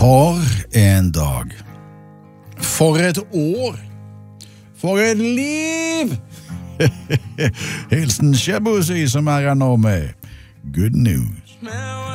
For en dag. For et år. For et liv. Hilsen Shabuzi som er her nå med Good News.